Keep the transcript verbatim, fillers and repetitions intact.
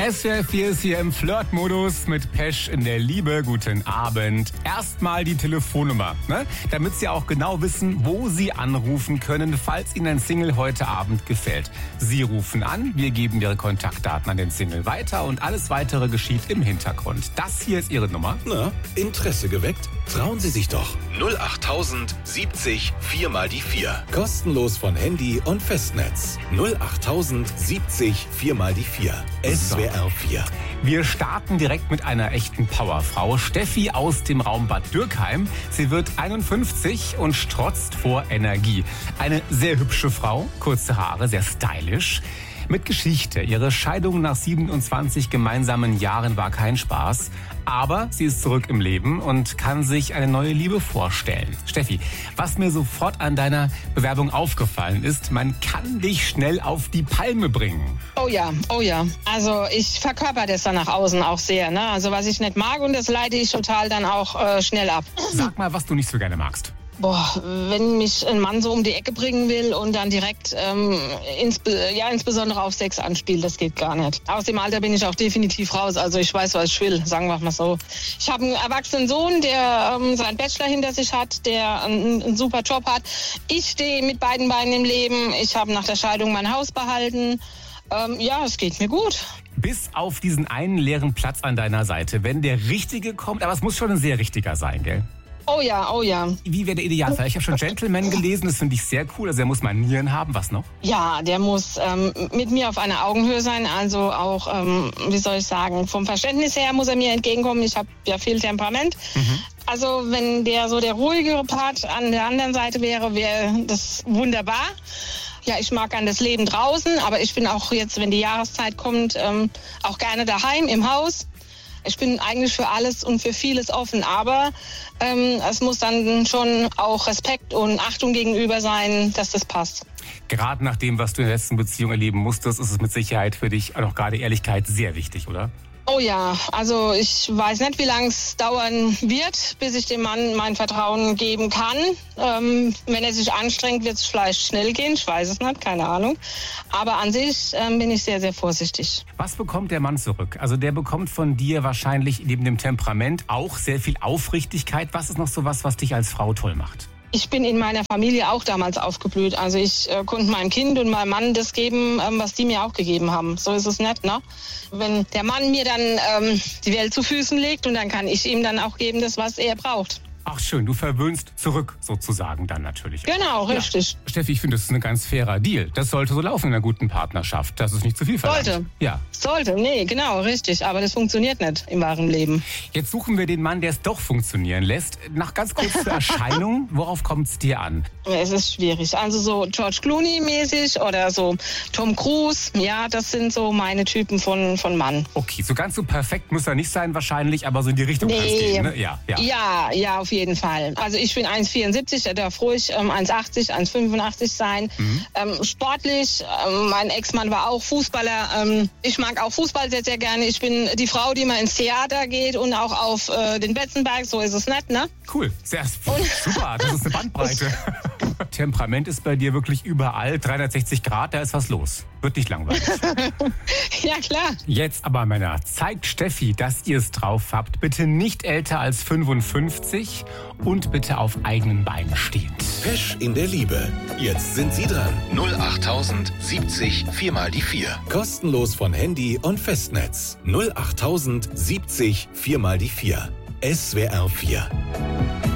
S W R vier ist hier im Flirtmodus mit Pesch in der Liebe. Guten Abend. Erstmal die Telefonnummer, ne? Damit Sie auch genau wissen, wo Sie anrufen können, falls Ihnen ein Single heute Abend gefällt. Sie rufen an, wir geben Ihre Kontaktdaten an den Single weiter und alles Weitere geschieht im Hintergrund. Das hier ist Ihre Nummer. Na, Interesse geweckt? Trauen Sie sich doch. null acht siebzig vier mal die vier. Kostenlos von Handy und Festnetz. null acht siebzig vier mal die vier. S W R vier. Wir starten direkt mit einer echten Powerfrau. Steffi aus dem Raum Bad Dürkheim. Sie wird einundfünfzig und strotzt vor Energie. Eine sehr hübsche Frau, kurze Haare, sehr stylisch. Mit Geschichte. Ihre Scheidung nach siebenundzwanzig gemeinsamen Jahren war kein Spaß. Aber sie ist zurück im Leben und kann sich eine neue Liebe vorstellen. Steffi, was mir sofort an deiner Bewerbung aufgefallen ist, man kann dich schnell auf die Palme bringen. Oh ja, oh ja. Also ich verkörper das dann nach außen auch sehr. Ne? Also was ich nicht mag und das leite ich total dann auch äh, schnell ab. Sag mal, was du nicht so gerne magst. Boah, wenn mich ein Mann so um die Ecke bringen will und dann direkt ähm, insbe- ja, insbesondere auf Sex anspielt, das geht gar nicht. Aus dem Alter bin ich auch definitiv raus, also ich weiß, was ich will, sagen wir mal so. Ich habe einen erwachsenen Sohn, der ähm, seinen Bachelor hinter sich hat, der einen, einen super Job hat. Ich stehe mit beiden Beinen im Leben, ich habe nach der Scheidung mein Haus behalten. Ähm, ja, es geht mir gut. Bis auf diesen einen leeren Platz an deiner Seite, wenn der Richtige kommt, aber es muss schon ein sehr Richtiger sein, gell? Oh ja, oh ja. Wie wäre der Idealfall? Ich habe schon Gentleman gelesen, das finde ich sehr cool. Also er muss Manieren haben, was noch? Ja, der muss ähm, mit mir auf einer Augenhöhe sein. Also auch, ähm, wie soll ich sagen, vom Verständnis her muss er mir entgegenkommen. Ich habe ja viel Temperament. Mhm. Also wenn der so der ruhigere Part an der anderen Seite wäre, wäre das wunderbar. Ja, ich mag an das Leben draußen, aber ich bin auch jetzt, wenn die Jahreszeit kommt, ähm, auch gerne daheim im Haus. Ich bin eigentlich für alles und für vieles offen, aber ähm, es muss dann schon auch Respekt und Achtung gegenüber sein, dass das passt. Gerade nach dem, was du in der letzten Beziehung erleben musstest, ist es mit Sicherheit für dich auch gerade Ehrlichkeit sehr wichtig, oder? Oh ja, also ich weiß nicht, wie lange es dauern wird, bis ich dem Mann mein Vertrauen geben kann. Ähm, wenn er sich anstrengt, wird es vielleicht schnell gehen, ich weiß es nicht, keine Ahnung. Aber an sich ähm, bin ich sehr, sehr vorsichtig. Was bekommt der Mann zurück? Also der bekommt von dir wahrscheinlich neben dem Temperament auch sehr viel Aufrichtigkeit. Was ist noch so was, was dich als Frau toll macht? Ich bin in meiner Familie auch damals aufgeblüht. Also ich äh, konnte meinem Kind und meinem Mann das geben, ähm, was die mir auch gegeben haben. So ist es nicht, ne? Wenn der Mann mir dann ähm, die Welt zu Füßen legt und dann kann ich ihm dann auch geben, das, was er braucht. Ach schön, du verwöhnst zurück sozusagen dann natürlich. Genau, richtig. Ja. Steffi, ich finde, das ist ein ganz fairer Deal. Das sollte so laufen in einer guten Partnerschaft. Das ist nicht zu viel verlangt. Sollte. Ja. Sollte, nee, genau, richtig. Aber das funktioniert nicht im wahren Leben. Jetzt suchen wir den Mann, der es doch funktionieren lässt. Nach ganz kurzer Erscheinung, worauf kommt es dir an? Es ist schwierig. Also so George Clooney-mäßig oder so Tom Cruise. Ja, das sind so meine Typen von, von Mann. Okay, so ganz so perfekt muss er nicht sein wahrscheinlich, aber so in die Richtung nee. kann es gehen, ne? Ja, ja. Ja, ja, auf jeden Fall. Also ich bin eins Komma vierundsiebzig, der darf ruhig ähm, eins Komma achtzig, eins Komma fünfundachtzig sein. Mhm. Ähm, sportlich, ähm, mein Ex-Mann war auch Fußballer. Ähm, ich mag auch Fußball sehr, sehr gerne. Ich bin die Frau, die mal ins Theater geht und auch auf äh, den Betzenberg, so ist es nicht, ne? Cool, sehr super, das ist eine Bandbreite. Temperament ist bei dir wirklich überall, dreihundertsechzig Grad, da ist was los. Wird nicht langweilig. Ja, klar. Jetzt aber, Männer, zeigt Steffi, dass ihr es drauf habt. Bitte nicht älter als fünfundfünfzig und bitte auf eigenen Beinen stehend. Pesch in der Liebe. Jetzt sind Sie dran. null acht siebzig vier mal die vier. Kostenlos von Handy und Festnetz. null acht siebzig vier mal die vier. S W R vier.